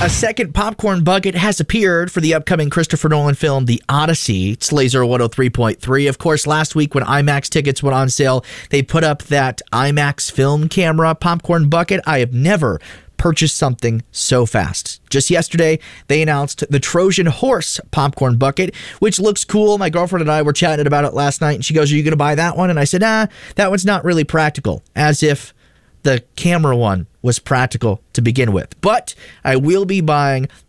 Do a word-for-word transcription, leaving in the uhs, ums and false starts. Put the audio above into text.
A second popcorn bucket has appeared for the upcoming Christopher Nolan film, The Odyssey. It's Laser one oh three point three. Of course, last week when IMAX tickets went on sale, they put up that IMAX film camera popcorn bucket. I have never purchased something so fast. Just yesterday, they announced the Trojan Horse popcorn bucket, which looks cool. My girlfriend and I were chatting about it last night, and she goes, "Are you going to buy that one?" And I said, "Ah, that one's not really practical," as if the camera one was practical to begin with. But I will be buying